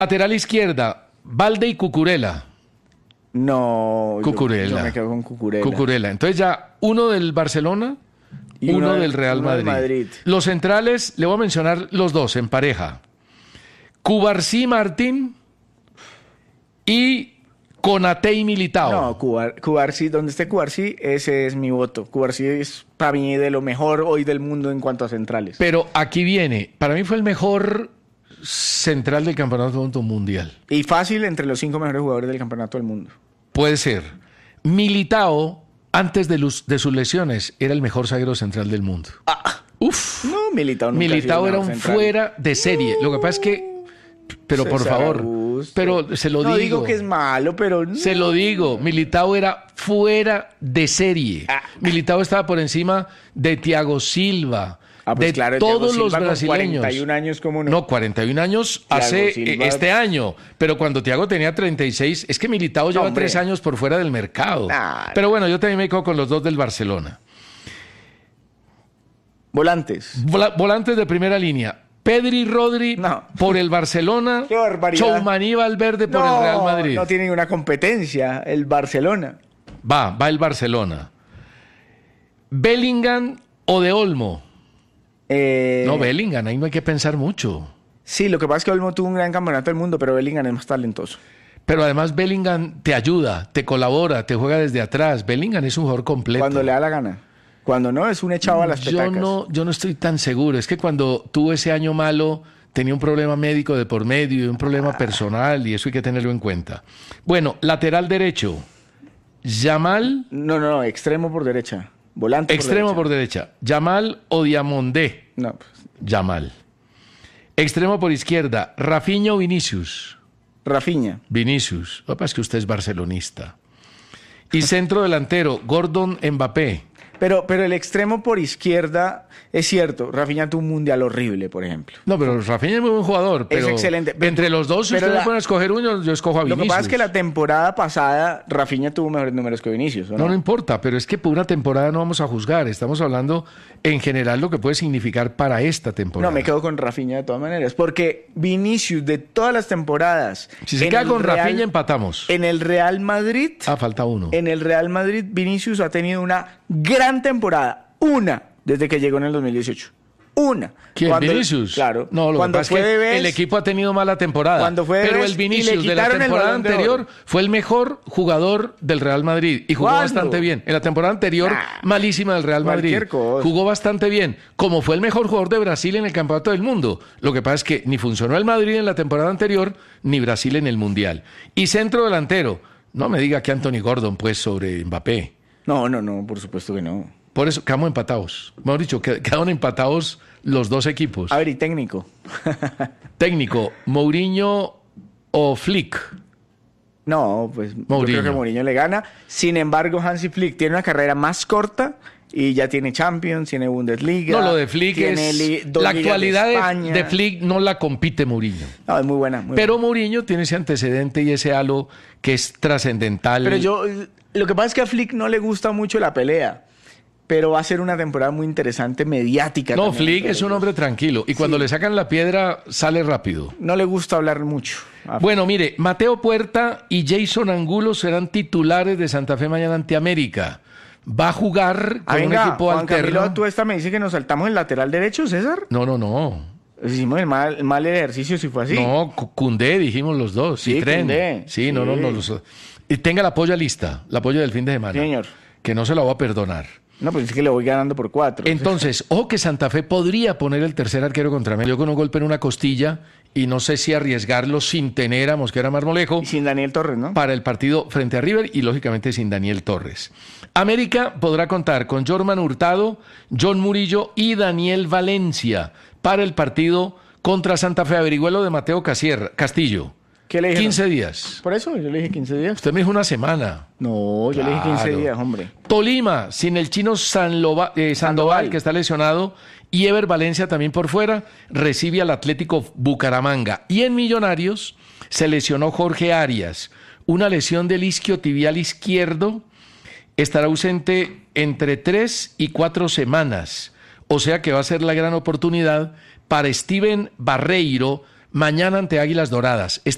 Lateral izquierda, Valde y Cucurella. No, Cucurella. Yo me quedo con Cucurella. Cucurella. Entonces ya uno del Barcelona y uno del Real Madrid. Los centrales, le voy a mencionar los dos en pareja. Cubarsí Martín y Konaté y Militao. No, Cubarsí, donde esté Cubarsí, ese es mi voto. Cubarsí es para mí de lo mejor hoy del mundo en cuanto a centrales. Pero aquí viene, para mí fue el mejor central del campeonato mundial. Y fácil entre los 5 mejores jugadores del campeonato del mundo. Puede ser. Militao, antes de sus lesiones, era el mejor zaguero central del mundo. Uf. No, Militao nunca Militao era un central. Fuera de serie. Lo que pasa es que, pero por favor, pero se lo digo. No digo que es malo, pero... Se lo digo, Militao era fuera de serie. Militao estaba por encima de Thiago Silva, pues de claro, todos Thiago los Silva con brasileños. 41 años, ¿cómo no? No, 41 años hace Silva... este año. Pero cuando Thiago tenía 36, es que Militao lleva 3 años por fuera del mercado. Pero bueno, yo también me quedo con los dos del Barcelona. Volantes. Volantes de primera línea. Pedri, Rodri por el Barcelona. Qué barbaridad. Tchouaméni, Valverde por el Real Madrid. No tiene ninguna competencia el Barcelona. Va el Bellingham o De Olmo. No, Bellingham, ahí no hay que pensar mucho. Sí, lo que pasa es que Olmo tuvo un gran campeonato del mundo, pero Bellingham es más talentoso. Pero además Bellingham te ayuda, te colabora, te juega desde atrás. Bellingham es un jugador completo. Cuando le da la gana. Cuando no, es un echado a las petacas. Yo no estoy tan seguro. Es que cuando tuvo ese año malo, tenía un problema médico de por medio y un problema personal, y eso hay que tenerlo en cuenta. Bueno, lateral derecho, Yamal. No, extremo por derecha. Volante extremo por derecha. Yamal o Diamondé. No, pues. Yamal. Extremo por izquierda, Rafinha o Vinicius. Rafinha. Vinicius. Lo que pasa es que usted es barcelonista. Y centro delantero, Gordon, Mbappé. Pero el extremo por izquierda, es cierto, Rafinha tuvo un mundial horrible, por ejemplo. No, pero Rafinha es muy buen jugador. Pero es excelente. Entre los dos, si ustedes pueden escoger uno, yo escojo a Vinicius. Lo que pasa es que la temporada pasada Rafinha tuvo mejores números que Vinicius, ¿o no? No importa, pero es que por una temporada no vamos a juzgar. Estamos hablando en general lo que puede significar para esta temporada. No, me quedo con Rafinha de todas maneras, porque Vinicius de todas las temporadas... Si se queda con Rafinha, empatamos. En el Real Madrid... falta uno. En el Real Madrid, Vinicius ha tenido una gran temporada, desde que llegó en el 2018. ¿Quién? ¿Vinicius? Claro. No, lo que pasa es que el equipo ha tenido mala temporada. Pero el Vinicius de la temporada anterior fue el mejor jugador del Real Madrid y jugó bastante bien. En la temporada anterior, malísima del Real Madrid. Jugó bastante bien. Como fue el mejor jugador de Brasil en el Campeonato del Mundo. Lo que pasa es que ni funcionó el Madrid en la temporada anterior, ni Brasil en el Mundial. Y centro delantero. No me diga que Anthony Gordon, pues, sobre Mbappé. No, por supuesto que no. Por eso quedamos empatados. Mejor dicho, quedaron empatados los dos equipos. A ver, ¿y técnico? Técnico, ¿Mourinho o Flick? No, pues Mourinho. Yo creo que Mourinho le gana. Sin embargo, Hansi Flick tiene una carrera más corta y ya tiene Champions, tiene Bundesliga. No, lo de Flick es... La actualidad de Flick no la compite Mourinho. No, es muy buena. Pero Mourinho tiene ese antecedente y ese halo que es trascendental. Pero lo que pasa es que a Flick no le gusta mucho la pelea. Pero va a ser una temporada muy interesante, mediática. No, Flick es un hombre tranquilo. Y cuando le sacan la piedra, sale rápido. No le gusta hablar mucho. Bueno, mire, Mateo Puerta y Jason Angulo serán titulares de Santa Fe mañana ante América. Va a jugar con un equipo Juan alterno. Camilo, tú me dice que nos saltamos el lateral derecho, César. No. Hicimos el mal ejercicio si fue así. No, Koundé dijimos los dos. Sí, y Tren. Koundé. Sí, no. Y tenga la polla lista, la polla del fin de semana. Sí, señor. Que no se la voy a perdonar. No, pues es que le voy ganando por 4. Entonces, ojo que Santa Fe podría poner el tercer arquero contra América. Yo con un golpe en una costilla y no sé si arriesgarlo sin tener a Mosquera Marmolejo. Y sin Daniel Torres, ¿no? Para el partido frente a River y lógicamente sin Daniel Torres. América podrá contar con Jorman Hurtado, John Murillo y Daniel Valencia para el partido contra Santa Fe. Averigüelo de Mateo Castillo. ¿Qué le dije? 15 días. Por eso, yo le dije 15 días. Usted me dijo una semana. No, yo le dije 15 días, hombre. Tolima, sin el chino Sandoval, que está lesionado, y Ever Valencia también por fuera, recibe al Atlético Bucaramanga. Y en Millonarios se lesionó Jorge Arias, una lesión del isquiotibial izquierdo, estará ausente entre 3 y 4 semanas. O sea que va a ser la gran oportunidad para Steven Barreiro mañana ante Águilas Doradas.